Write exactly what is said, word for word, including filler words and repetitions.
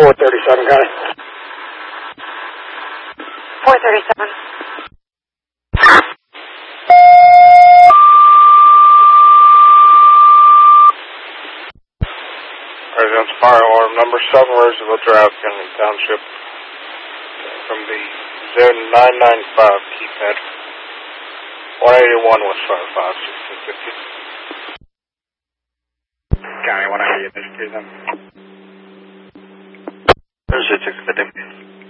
four thirty-seven, Connie. four thirty-seven. Residence fire alarm number seven, Roosevelt Drive, Kennedy Township. From the Z nine nine five keypad. one eighty-one West Fire five, sixteen fifty. County one eighty, this two them. Thursday, six fifty.